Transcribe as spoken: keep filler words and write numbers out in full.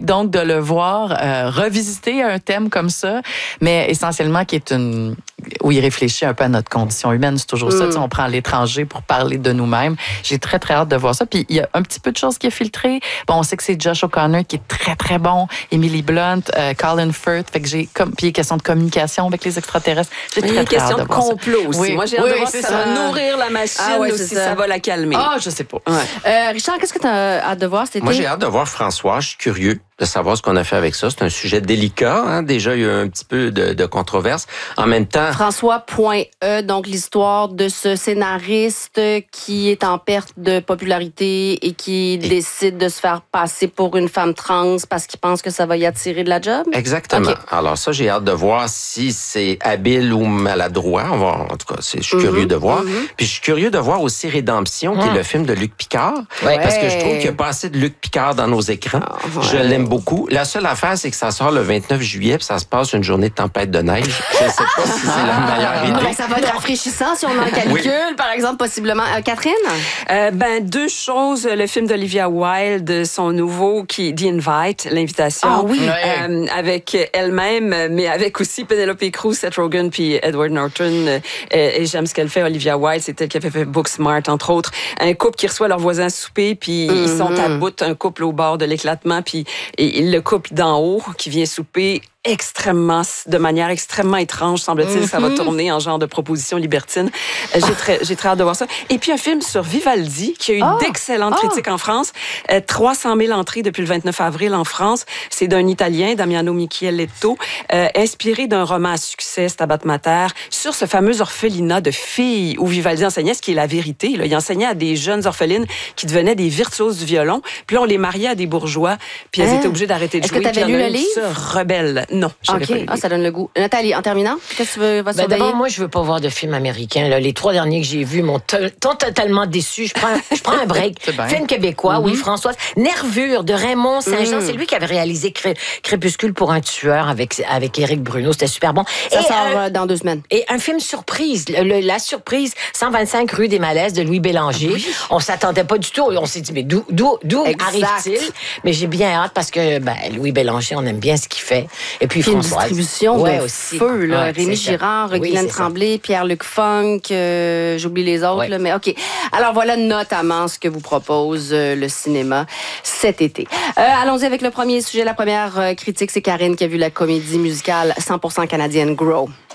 donc de le voir euh, revisiter un thème comme ça, mais essentiellement qui est une... où il réfléchit un peu à notre condition humaine. C'est toujours mm. ça, tu sais, on prend l'étranger pour parler de nous-mêmes. J'ai très, très hâte de voir ça. Puis il y a un petit peu de choses qui est filtré. Bon, on sait que c'est Josh O'Connor qui est très, très bon, Emily Blunt, euh, Colin Firth. Fait que j'ai comme... Puis il y a question de communication avec les extraterrestres. J'ai très, très hâte de voir ça. Il y a question de complot aussi. Oui. Moi, j'ai hâte oui, de voir si ça, ça va nourrir la machine ah, ouais, ou si ça. ça va la calmer. Ah, je sais pas. Ouais. Euh, Richard, qu'est-ce que tu as hâte de voir cet été? Moi, j'ai hâte de voir François. Je suis curieux de savoir ce qu'on a fait avec ça. C'est un sujet délicat. Hein? Déjà, il y a eu un petit peu de, de controverse. En même temps... François.e, donc l'histoire de ce scénariste qui est en perte de popularité et qui et... décide de se faire passer pour une femme trans parce qu'il pense que ça va y attirer de la job? Exactement. Okay. Alors ça, j'ai hâte de voir si c'est habile ou maladroit. On va, en tout cas, c'est, je suis mm-hmm. curieux de voir. Mm-hmm. Puis je suis curieux de voir aussi Rédemption, mm. qui est le film de Luc Picard. Ouais. Parce que je trouve qu'il n'y a pas assez de Luc Picard dans nos écrans. Oh, ouais. Je l'aime beaucoup. La seule affaire, c'est que ça sort le vingt-neuf juillet, puis ça se passe une journée de tempête de neige. Je ne sais pas si c'est la meilleure idée. Ben, ça va être rafraîchissant si on en calcule, oui. par exemple, possiblement. Euh, Catherine? Euh, ben, deux choses. Le film d'Olivia Wilde, son nouveau, qui The Invite, l'invitation. Ah oui. Euh, avec elle-même, mais avec aussi Penelope Cruz, Seth Rogen, puis Edward Norton. Euh, et j'aime ce qu'elle fait, Olivia Wilde. C'est elle qui a fait Booksmart, entre autres. Un couple qui reçoit leurs voisins souper, puis mm-hmm. ils sont à bout, un couple au bord de l'éclatement, puis et le couple d'en haut qui vient souper extrêmement, de manière extrêmement étrange, semble-t-il, mm-hmm. ça va tourner en genre de proposition libertine. J'ai très, j'ai très hâte de voir ça. Et puis un film sur Vivaldi, qui a eu oh. d'excellentes oh. critiques en France. Euh, trois cent mille entrées depuis le vingt-neuf avril en France. C'est d'un Italien, Damiano Micheletto, euh, inspiré d'un roman à succès, Stabat Mater, sur ce fameux orphelinat de filles où Vivaldi enseignait, ce qui est la vérité. Là. Il enseignait à des jeunes orphelines qui devenaient des virtuoses du violon. Puis là, on les mariait à des bourgeois, puis elles hein? étaient obligées d'arrêter de Est-ce jouer. Est-ce que tu avais lu le livre? Rebelle. Non, je OK. Ah, ça donne le goût. Nathalie, en terminant, qu'est-ce que tu veux, vas ben d'abord, moi, je veux pas voir de films américains. Là. Les trois derniers que j'ai vus m'ont t- totalement déçu. Je prends, je prends un break. Film québécois, mm-hmm. oui, Françoise. Nervure de Raymond Saint-Jean. Mm. C'est lui qui avait réalisé Cré- Crépuscule pour un tueur avec, avec Éric Bruno. C'était super bon. Ça et, sort euh, dans deux semaines. Et un film surprise. Le, le, la surprise, cent vingt-cinq rue des Malaises de Louis Bélanger. Oui. On s'attendait pas du tout. On s'est dit, mais d'où, d'où, d'où arrive-t-il? Mais j'ai bien hâte parce que ben, Louis Bélanger, on aime bien ce qu'il fait. Et puis, puis Françoise. Une distribution ouais, de aussi. feu, là. Ouais, Rémi Girard, oui, Guylaine Tremblay, Pierre-Luc Funk, euh, j'oublie les autres, ouais. là, mais OK. Alors voilà notamment ce que vous propose euh, le cinéma cet été. Euh, allons-y avec le premier sujet. La première euh, critique, c'est Karine qui a vu la comédie musicale cent pour cent canadienne Grow.